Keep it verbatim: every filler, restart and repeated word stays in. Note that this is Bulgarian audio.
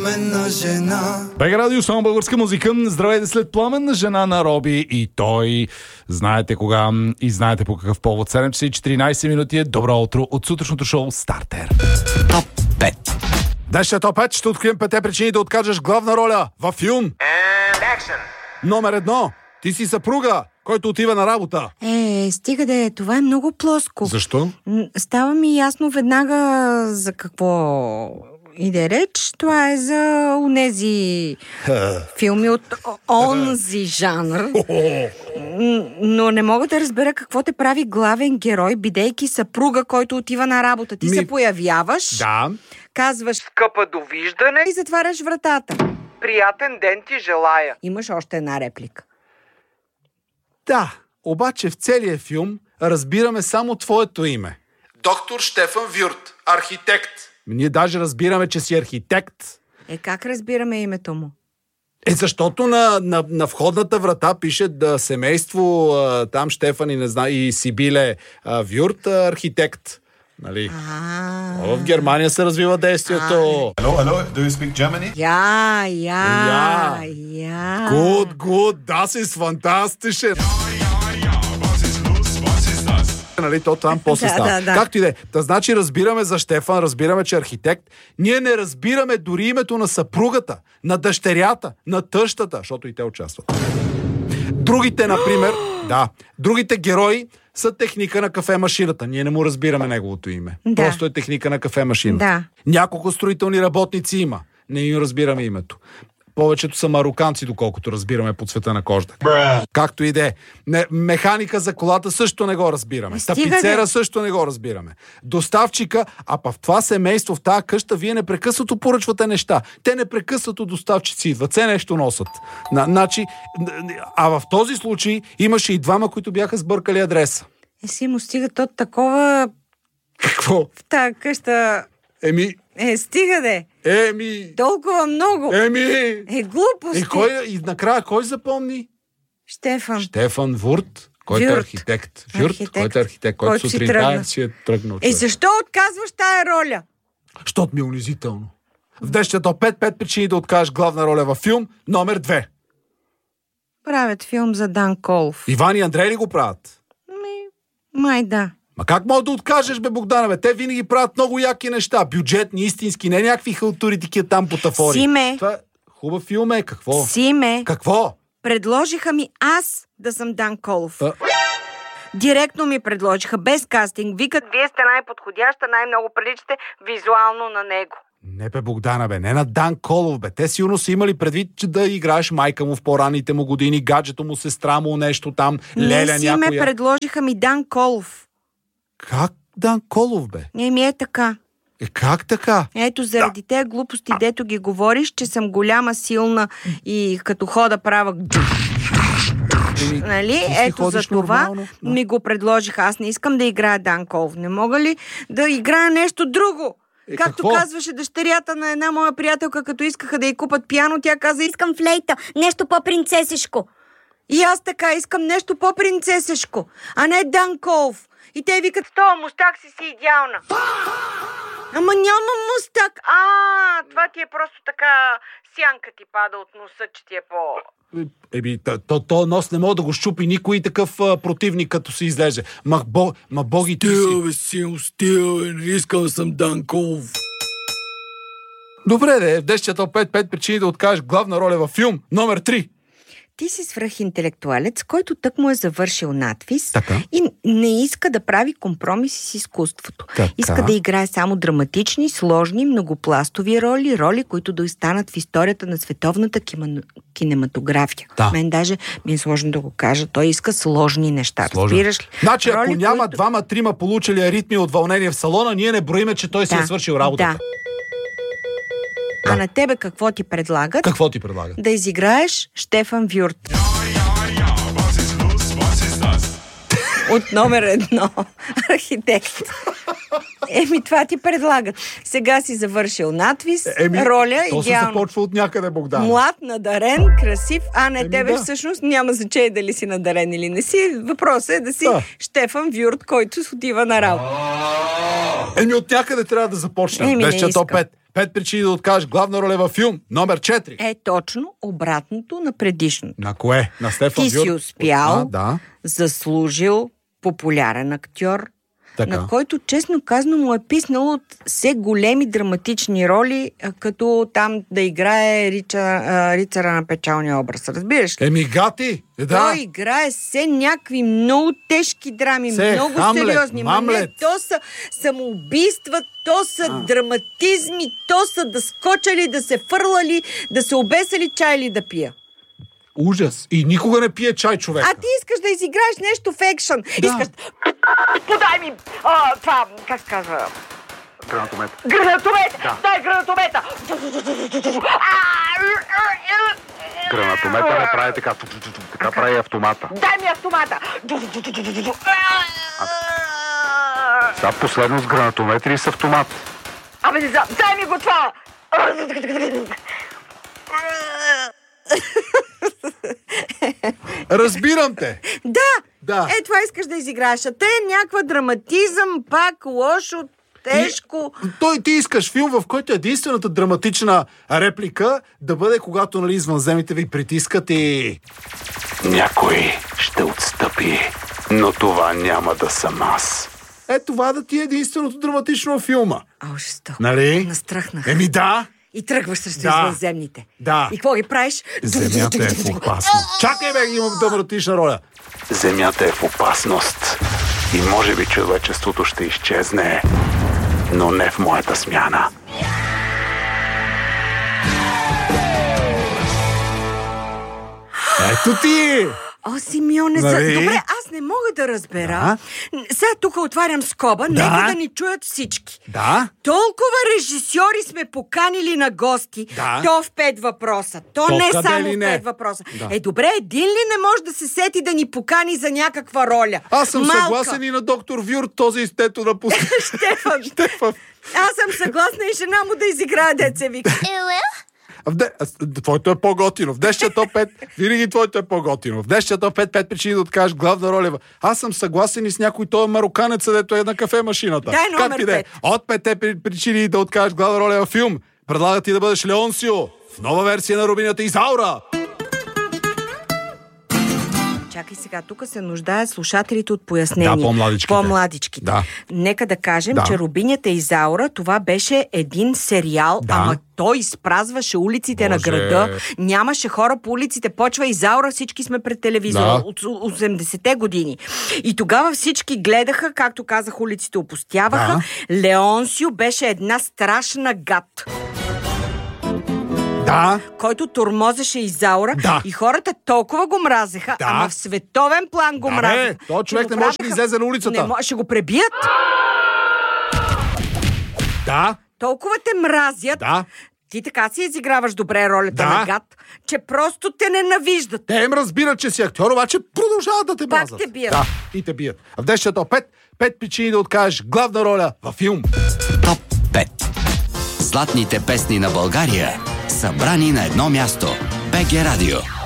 Бега радио, само българска музика. Здравейте след Пламенна жена на Роби и той. Знаете кога и знаете по какъв повод. седем часа и четиринайсет минути е добро утро от сутрешното шоу Стартер. Топ пет. Днес Топ пет ще открием пете причини да откажеш главна роля във филм. Номер едно. Ти си съпруга, който отива на работа. Е, стига да е, това е много плоско. Защо? Става ми ясно веднага за какво иде реч. Това е за онези филми от онзи жанр. Но не мога да разбера какво те прави главен герой, бидейки съпруга, който отива на работа. Ти Ми... се появяваш, да. Казваш скъпа довиждане и затваряш вратата. Приятен ден ти желая. Имаш още една реплика. Да, обаче в целия филм разбираме само твоето име. Доктор Штефан Вюрт, архитект. Ние даже разбираме, че си архитект. Е, как разбираме името му? Е, защото на, на, на входната врата пише да семейство, а, там Штефан и, не знам, и Сибиле а, Вюрт, а, архитект. Нали? А-а-а. В Германия се развива действието. Hello, hello, do you speak Germany? Ja, ja, Ja. ja. Good, good, das ist fantastisch. Нали, то там после Да, става. да, да. Както и да е. Та значи разбираме за Штефан, разбираме, че е архитект. Ние не разбираме дори името на съпругата, на дъщерята, на тъщата, защото и те участват. Другите, например, да, другите герои са техника на кафе-машината. Ние не му разбираме неговото име. Да. Просто е техника на кафе-машината. Да. Няколко строителни работници има. Не им разбираме името. Повечето са мароканци, доколкото разбираме по цвета на кожата. Bruh. Както и да е. Не, механика за колата също не го разбираме. Стига Тапицера де. също не го разбираме. Доставчика, а па в това семейство, в тази къща, вие непрекъснато поръчвате неща. Те непрекъснато доставчици идват. Все нещо носят. На, значи, а в този случай имаше и двама, които бяха сбъркали адреса. Е, си му стига то такова Какво? в тази къща. Еми, Е, стига де. еми, Толкова много. еми. Е, глупости. И, кой, и накрая кой запомни? Штефан. Штефан Вурт, който Вюрт. е архитект. Вюрт, Архитект, който е архитект, който, който си сутринта тръгна. си е тръгнал. Е, човек. защо отказваш тая роля? Щото ми е унизително. В днешния топ пет, пет причини да откажеш главна роля във филм, номер две. Правят филм за Дан Колов. Иван и Андрей ли го правят? Ми, май да. Ма как мога да откажеш, бе, Богдана, бе? Те винаги правят много яки неща. Бюджетни, истински, не някакви халтури, такива там бутафори. Симе. Това е хубав филм е. Какво? Симе. Какво? Предложиха ми аз да съм Дан Колов. А? Директно ми предложиха, без кастинг. Викат, вие сте най-подходяща, най-много приличате визуално на него. Не бе, Богдана, бе, не на Дан Колов, бе. Те сигурно са имали предвид, че да играеш майка му в по-ранните му години, гаджето му, сестра му, нещо там, леля Не си някоя. ме предложиха ми Дан Колов. Как Дан Колов, бе? Не ми е така. Е, как така? Ето, заради тези глупости, дето ги говориш, че съм голяма, силна и като хода права... Еми, Нали? ти си Ето ходиш за това нормално, да. ми го предложиха. Аз не искам да играя Дан Колов. Не мога ли да играя нещо друго? Е, Както какво? казваше дъщерята на една моя приятелка, като искаха да й купат пиано, тя каза, искам флейта, нещо по-принцесешко. И аз така искам нещо по-принцесешко, а не Дан Колов. И те викат, с този мустак си си идеална. Ама няма мустак. А, това ти е просто така сянка ти пада от носа, че ти е по... Еби, то, то нос не мога да го щупи никой такъв а, противник, като се излезе. Ма, бо, ма боги ти си. Стил, бе, сил, стил, бе, не искам да съм Дан Колов. Добре, де, в днешния топ пет, пет причини да откажеш главна роля във филм, номер три. Ти си свръхинтелектуалец, който тък му е завършил надпис Така. и не иска да прави компромиси с изкуството. Така. Иска да играе само драматични, сложни, многопластови роли, роли, които да останат в историята на световната кима- кинематография. Да. Мен даже ми е сложно да го кажа. Той иска сложни неща. Сложно. Разбираш ли? Значи, ако Роли, няма които... двама-трима получили аритми от вълнение в салона, ние не броиме, че той си Да, е свършил работата. Да. А на тебе какво ти предлагат? Какво ти предлага? Да изиграеш Штефан Вюрт. От номер едно. Архитект. Еми, това ти предлагат. Сега си завършил надвис, Еми, роля, то се идеално. започва от някъде, Богдан. Млад, надарен, красив, а не Еми, тебе да. всъщност няма значение дали си надарен или не си. Въпросът е да си Да. Штефан Вюрт, който отива на работа. Еми, от някъде трябва да започнем. Еми, не Днешния топ искам. пет. Пет причини да откажеш главна роля във филм. Номер четири. Е точно обратното на предишното. На кое? На Стефан Ти Вюр? си успял, А, да. заслужил, популярен актьор, Така. на който, честно казано, му е писнало от все големи драматични роли, а, като там да играе рича, а, рицара на печалния образ. Разбираш ли? Еми, гати. Е, да. Той играе все някакви много тежки драми, Все много Хамлет, сериозни. Ма Мамлет. не, то са самоубийства, то са а. драматизми, то са да скочали, да се фърлали, да се обесали, чай ли да пия. Ужас. И никога не пие чай, човек. А ти искаш да изиграеш нещо в екшън. Да. Искаш... Подай ми а, това, как казва... Гранатомет. Гранатомет! Да. Дай гранатомета! Гранатомета не прави така. Така прави автомата. Дай ми автомата! Сега последно с гранатомет или с автомат? Абе, не знам, дай ми го това! Разбирам те. Да! Да. Е, това искаш да изиграеш. А те е някаква драматизъм, пак лошо, тежко. И, той ти искаш филм, в който единствената драматична реплика да бъде, когато, нали, извънземните ви притискат и... Някой ще отстъпи, но това няма да съм аз. Е, това да ти е единственото драматично във филма. О, жестоко. Нали? Настръхнах. Еми да. И тръгваш срещу Да. извънземните. Да. И какво ги правиш? Земята е в опасност. Чакай, бе, имам драматична роля. Земята е в опасност и може би човечеството ще изчезне, но не в моята смяна. Ето ти! О, Симеоне, Нали? за... добре, аз не мога да разбера. Да. Сега тук отварям скоба, Да. нека да ни чуят всички. Да? Толкова режисьори сме поканили на гости, Да. то в пет въпроса. То, То не къде само ли в не? пет въпроса. Да. Е, добре, един ли не може да се сети да ни покани за някаква роля? Аз съм Малка. съгласен и на доктор Вюр, този стето напусна. Штефан. Штефан. Аз съм съгласна и жена му да изиграе деца вика. В де... а, с- Твоето е по-готино. В днешния топ пет винаги твоето е по-готино. В днешния топ пет, пет причини да откажеш главна роля. Аз съм съгласен и с някой той мароканец, дето е на кафе-машината. Дай номер Как ти да е? пет. От петте при- причини да откажеш главна роля във филм. Предлага ти да бъдеш Леонсио в нова версия на Рубинята Изаура. Чакай сега, тук се нуждаят слушателите от пояснение. Да, по-младичките. По-младичките. Да. Нека да кажем, Да. че Рубинята Изаура, това беше един сериал, Да. ама той изпразваше улиците на Боже. града. Нямаше хора по улиците. Почва Изаура, всички сме пред телевизора Да. от осемдесетте години. И тогава всички гледаха, както казах, улиците опустяваха. Леонсио беше една страшна гад, Да. който тормозеше Изаура, Да. и хората толкова го мразеха, Да. ама в световен план го Да, мразеха. бе, този че човек го не може да правеха- излезе на улицата. Не може, ще го пребият. Да. Толкова те мразят. Да. Ти така си изиграваш добре ролята Да. на гад, че просто те ненавиждат. Те им разбират, че си актьор, обаче продължават да те Пак мразят. те бият. Да, и те бият. В днешния топ пет, пет причини да откажеш главна роля във филм. Топ пет. Златните песни на България, събрани на едно място. БГ Радио.